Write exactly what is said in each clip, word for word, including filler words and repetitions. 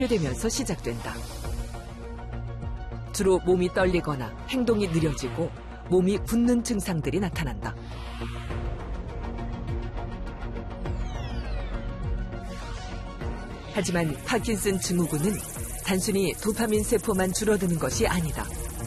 되면서 시작된다. 주로 몸이 떨리거나 행동이 느려지고 몸이 굳는 증상들이 나타난다. 하지만 파킨슨 증후군은 단순히 도파민 세포만 줄어드는 것이 아니다.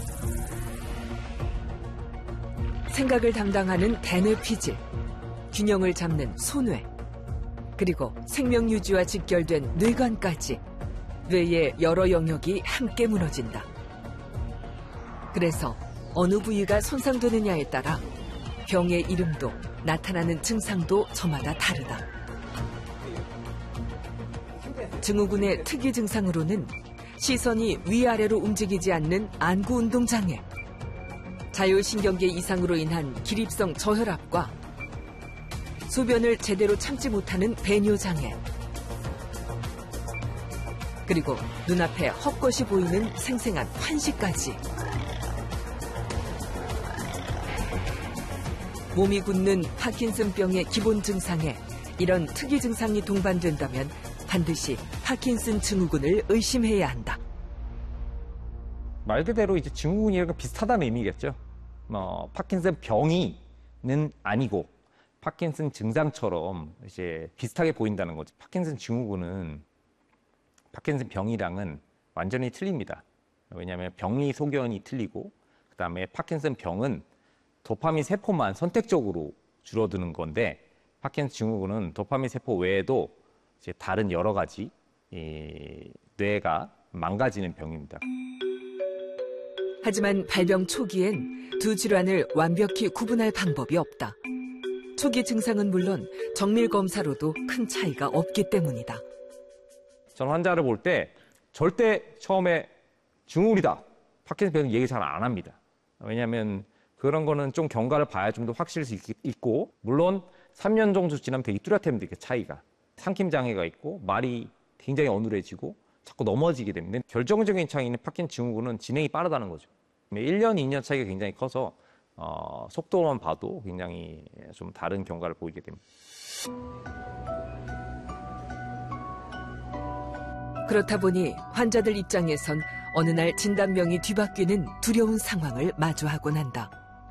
생각을 담당하는 대뇌피질, 균형을 잡는 소뇌, 그리고 생명 유지와 직결된 뇌관까지 뇌의 여러 영역이 함께 무너진다. 그래서 어느 부위가 손상되느냐에 따라 병의 이름도 나타나는 증상도 저마다 다르다. 증후군의 특이 증상으로는 시선이 위아래로 움직이지 않는 안구 운동 장애, 자율신경계 이상으로 인한 기립성 저혈압과 소변을 제대로 참지 못하는 배뇨 장애, 그리고 눈앞에 헛것이 보이는 생생한 환시까지. 몸이 굳는 파킨슨병의 기본 증상에 이런 특이 증상이 동반된다면 반드시 파킨슨 증후군을 의심해야 한다. 말 그대로 이제 증후군이랑 비슷하다는 의미겠죠. 어, 파킨슨 병이는 아니고 파킨슨 증상처럼 이제 비슷하게 보인다는 거죠. 파킨슨 증후군은 파킨슨 병이랑은 완전히 틀립니다. 왜냐하면 병리 소견이 틀리고, 그 다음에 파킨슨 병은 도파민 세포만 선택적으로 줄어드는 건데, 파킨슨 증후군은 도파민 세포 외에도 이제 다른 여러 가지 이, 뇌가 망가지는 병입니다. 하지만 발병 초기엔 두 질환을 완벽히 구분할 방법이 없다. 초기 증상은 물론 정밀 검사로도 큰 차이가 없기 때문이다. 전 환자를 볼 때 절대 처음에 증후군이다, 파킨슨 병 얘기 잘 안 합니다. 왜냐하면 그런 거는 좀 경과를 봐야 좀 더 확실할 수 있고, 물론 삼 년 정도 지나면 되게 뚜렷합니다. 이게 차이가. 삼킴 장애가 있고 말이 굉장히 어눌해지고 자꾸 넘어지게 됩니다. 결정적인 차이는 파킨슨 증후군은 진행이 빠르다는 거죠. 일 년, 이 년 차이가 굉장히 커서 어, 속도만 봐도 굉장히 좀 다른 경과를 보이게 됩니다. 그렇다 보니 환자들 입장에선 어느 날 진단명이 뒤바뀌는 두려운 상황을 마주하곤 한다.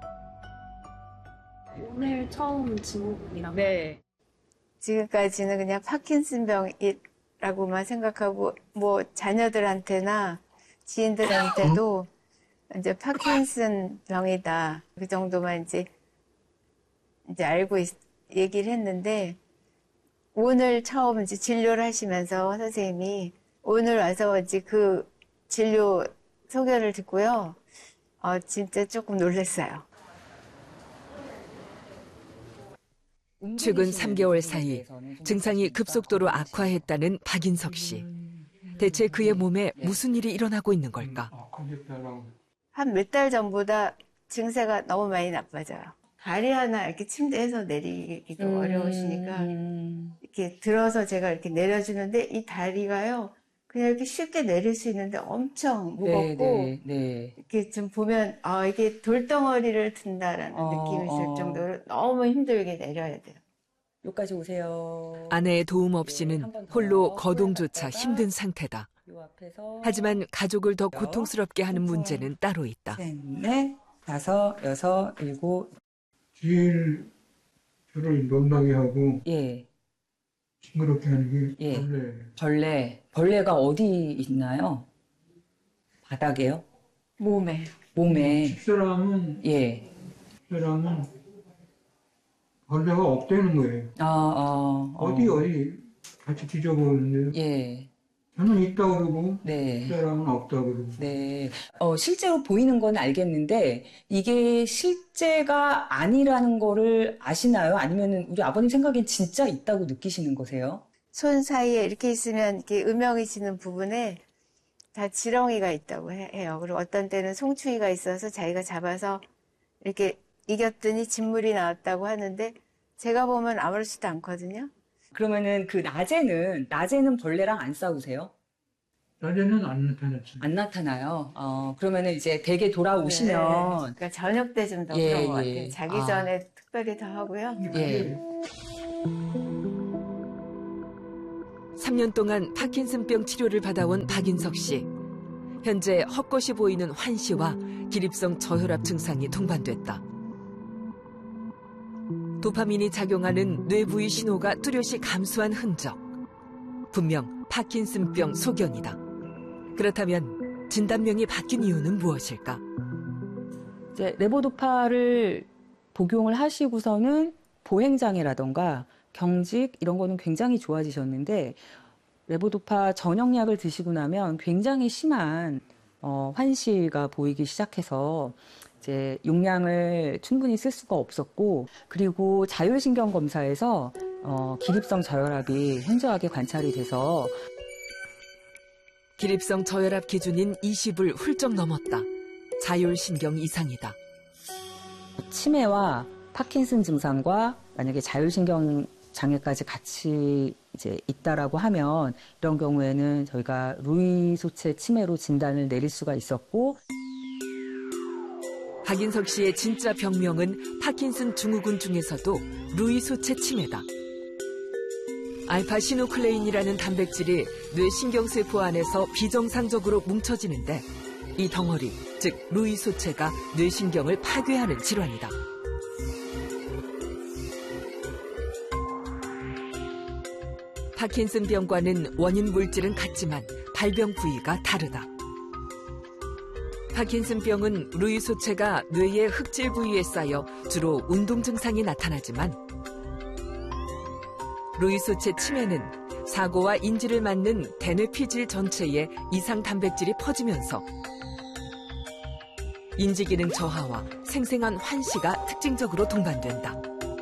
오늘 처음 증후군이라고? 네. 지금까지는 그냥 파킨슨병이라고만 생각하고, 뭐 자녀들한테나 지인들한테도 이제 파킨슨 병이다, 그 정도만 이제 이제 알고 있, 얘기를 했는데, 오늘 처음 이제 진료를 하시면서 선생님이 오늘 와서 이제 그 진료 소견을 듣고요, 어, 진짜 조금 놀랐어요. 최근 삼 개월 사이 증상이 급속도로 악화했다는 박인석 씨. 대체 그의 몸에 무슨 일이 일어나고 있는 걸까? 한 몇 달 전보다 증세가 너무 많이 나빠져요. 다리 하나 이렇게 침대에서 내리기도 음, 어려우시니까 음. 이렇게 들어서 제가 이렇게 내려주는데 이 다리가요, 그냥 이렇게 쉽게 내릴 수 있는데 엄청 무겁고, 네, 네, 네. 이렇게 좀 보면 아, 이게 돌덩어리를 든다라는 어, 느낌이 들 어. 정도로 너무 힘들게 내려야 돼요. 여기까지 오세요. 아내의 도움 없이는 홀로 거동조차 힘든 상태다. 요 앞에서 하지만 가족을 더 고통스럽게 하는 문제는 따로 있다. 셋, 넷, 다섯, 여섯, 일곱. 제일 저를 놀라게 하고 예, 징그럽게 하는 게 예. 벌레. 벌레. 벌레가 어디 있나요? 바닥에요? 몸에. 몸에. 식사람은 예. 식사람은 벌레가 없다는 거예요. 아, 아, 어. 어디 어디 같이 뒤져보는데 예. 저는 있다고 그러고 네. 식사람은 없다고 그러고. 네. 어, 실제로 보이는 건 알겠는데, 이게 실제가 아니라는 거를 아시나요? 아니면 우리 아버님 생각엔 진짜 있다고 느끼시는 거세요? 손 사이에 이렇게 있으면 이렇게 음영해지는 부분에 다 지렁이가 있다고 해- 해요. 그리고 어떤 때는 송충이가 있어서 자기가 잡아서 이렇게 이겼더니 진물이 나왔다고 하는데, 제가 보면 아무렇지도 않거든요. 그러면은 그 낮에는, 낮에는 벌레랑 안 싸우세요? 낮에는 안 나타났어요. 안 나타나요? 어, 그러면은 이제 댁에 돌아오시면, 네. 그러니까 저녁 때 좀 더 예, 그런 것 예. 같아요. 자기 아. 전에 특별히 더 하고요. 예. 삼 년 동안 파킨슨병 치료를 받아온 박인석 씨. 현재 헛것이 보이는 환시와 기립성 저혈압 증상이 동반됐다. 도파민이 작용하는 뇌부의 신호가 뚜렷이 감소한 흔적. 분명 파킨슨병 소견이다. 그렇다면 진단명이 바뀐 이유는 무엇일까? 이제 레보도파를 복용을 하시고서는 보행장애라던가 경직 이런 거는 굉장히 좋아지셨는데 레보도파 전용약을 드시고 나면 굉장히 심한 어, 환시가 보이기 시작해서 이제 용량을 충분히 쓸 수가 없었고, 그리고 자율신경 검사에서 어, 기립성 저혈압이 현저하게 관찰이 돼서 기립성 저혈압 기준인 이십을 훌쩍 넘었다. 자율신경 이상이다. 치매와 파킨슨 증상과 만약에 자율신경 장애까지 같이 이제 있다라고 하면 이런 경우에는 저희가 루이 소체 치매로 진단을 내릴 수가 있었고, 박인석 씨의 진짜 병명은 파킨슨 증후군 중에서도 루이 소체 치매다. 알파 시누클레인이라는 단백질이 뇌 신경세포 안에서 비정상적으로 뭉쳐지는데 이 덩어리, 즉 루이 소체가 뇌신경을 파괴하는 질환이다. 파킨슨병과는 원인 물질은 같지만 발병 부위가 다르다. 파킨슨병은 루이 소체가 뇌의 흑질 부위에 쌓여 주로 운동 증상이 나타나지만 루이 소체 치매는 사고와 인지를 맡는 대뇌피질 전체에 이상 단백질이 퍼지면서 인지기능 저하와 생생한 환시가 특징적으로 동반된다.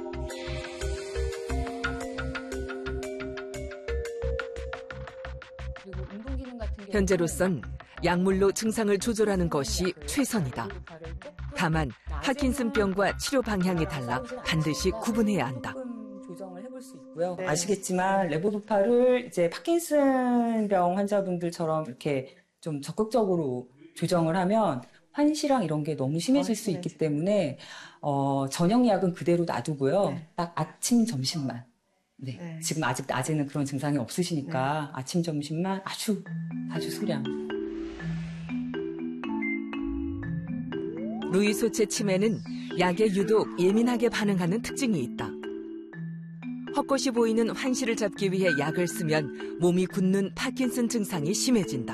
현재로선 약물로 증상을 조절하는 것이 최선이다. 다만 파킨슨병과 치료 방향이 달라 반드시 구분해야 한다. 조정을 해볼 수 있고요. 네. 아시겠지만 레보도파를 이제 파킨슨병 환자분들처럼 이렇게 좀 적극적으로 조정을 하면 환시랑 이런 게 너무 심해질 수 있기 때문에 어, 저녁약은 그대로 놔두고요. 네. 딱 아침, 점심만. 네. 네. 지금 아직 낮에는 그런 증상이 없으시니까 네. 아침, 점심만 아주 아주 소량. 루이 소체 치매는 약에 유독 예민하게 반응하는 특징이 있다. 헛것이 보이는 환시를 잡기 위해 약을 쓰면 몸이 굳는 파킨슨 증상이 심해진다.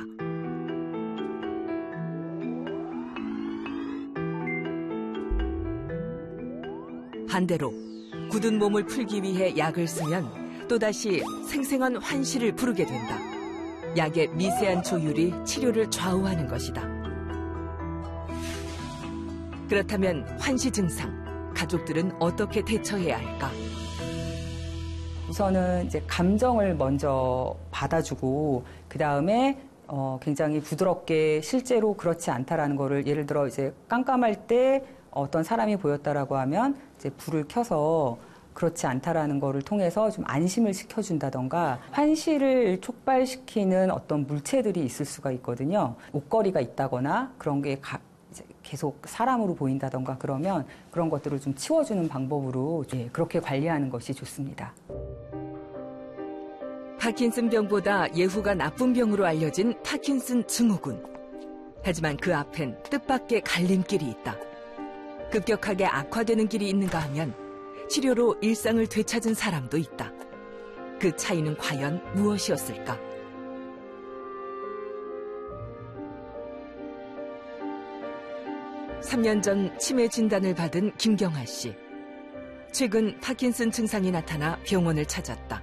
반대로 굳은 몸을 풀기 위해 약을 쓰면 또다시 생생한 환시를 부르게 된다. 약의 미세한 조율이 치료를 좌우하는 것이다. 그렇다면 환시 증상, 가족들은 어떻게 대처해야 할까? 우선은 이제 감정을 먼저 받아주고 그 다음에 어 굉장히 부드럽게 실제로 그렇지 않다라는 거를, 예를 들어 이제 깜깜할 때 어떤 사람이 보였다라고 하면 이제 불을 켜서 그렇지 않다라는 거를 통해서 좀 안심을 시켜준다던가, 환시를 촉발시키는 어떤 물체들이 있을 수가 있거든요. 옷걸이가 있다거나 그런 게 가, 이제 계속 사람으로 보인다던가 그러면 그런 것들을 좀 치워주는 방법으로 예, 그렇게 관리하는 것이 좋습니다. 파킨슨병보다 예후가 나쁜 병으로 알려진 파킨슨 증후군. 하지만 그 앞엔 뜻밖의 갈림길이 있다. 급격하게 악화되는 길이 있는가 하면 치료로 일상을 되찾은 사람도 있다. 그 차이는 과연 무엇이었을까? 삼 년 전 치매 진단을 받은 김경아 씨. 최근 파킨슨 증상이 나타나 병원을 찾았다.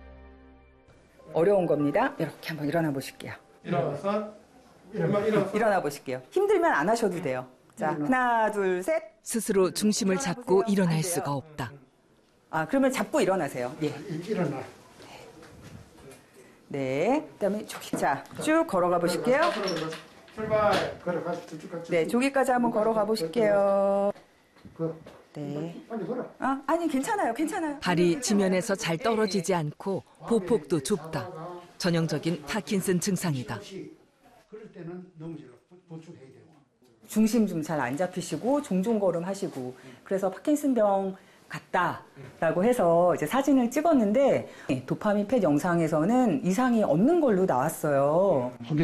어려운 겁니다. 이렇게 한번 일어나 보실게요. 일어나서 일어나, 일어나서 일어나 보실게요. 힘들면 안 하셔도 돼요. 자, 하나, 둘, 셋. 스스로 중심을 잡고 일어날 수가 없다. 아, 그러면 잡고 일어나세요. 예. 일어나. 네. 그다음에 저기, 자, 쭉 걸어가 보실게요. 출발. 걸어가. 쭉쭉. 네, 저기까지 한번 걸어가 보실게요. 네. 빨리 걸어. 아, 아니 괜찮아요, 괜찮아요. 발이 지면에서 잘 떨어지지 않고 보폭도 좁다. 전형적인 파킨슨 증상이다. 그럴 때는 넘어질러 보충해야 되고. 중심 좀 잘 안 잡히시고 종종 걸음 하시고, 그래서 파킨슨병 같다라고 해서 이제 사진을 찍었는데 도파민 펫 영상에서는 이상이 없는 걸로 나왔어요.